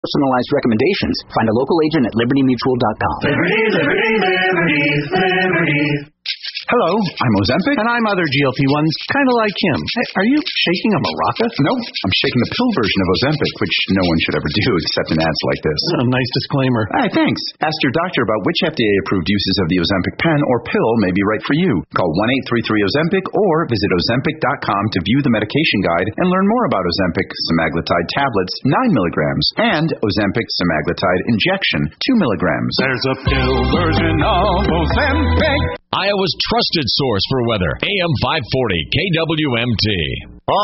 Personalized recommendations. Find a local agent at libertymutual.com. Liberty, liberty, liberty, liberty. Hello, I'm Ozempic. And I'm other GLP-1s, kind of like him. Hey, are you shaking a maraca? No, I'm shaking the pill version of Ozempic, which no one should ever do except in ads like this. Oh, nice disclaimer. Hey, thanks. Ask your doctor about which FDA-approved uses of the Ozempic pen or pill may be right for you. Call 1-833-OZEMPIC or visit Ozempic.com to view the medication guide and learn more about Ozempic semaglutide tablets, 9 milligrams, and Ozempic semaglutide injection, 2 milligrams. There's a pill version of Ozempic. Iowa's trusted source for weather. AM 540 KWMT.